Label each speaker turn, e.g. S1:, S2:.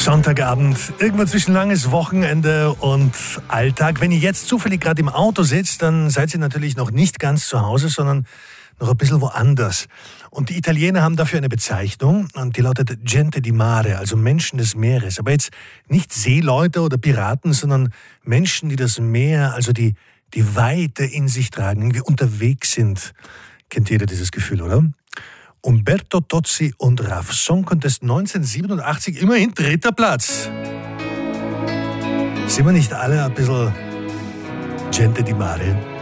S1: Sonntagabend, irgendwo zwischen langes Wochenende und Alltag. Wenn ihr jetzt zufällig gerade im Auto sitzt, dann seid ihr natürlich noch nicht ganz zu Hause, sondern noch ein bisschen woanders. Und die Italiener haben dafür eine Bezeichnung und die lautet Gente di Mare, also Menschen des Meeres. Aber jetzt nicht Seeleute oder Piraten, sondern Menschen, die das Meer, also die Weite in sich tragen, irgendwie unterwegs sind. Kennt jeder dieses Gefühl, oder? Umberto Tozzi und Raff, Song Contest 1987, immerhin 3. Platz. Sind wir nicht alle ein bisschen Gente di Mare?